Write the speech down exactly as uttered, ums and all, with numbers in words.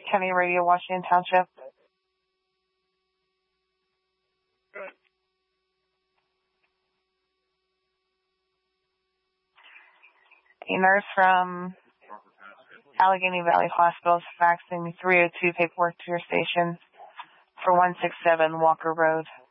County Radio, Washington Township. A nurse from Allegheny Valley Hospital is faxing three oh two paperwork to your station for one six seven Walker Road.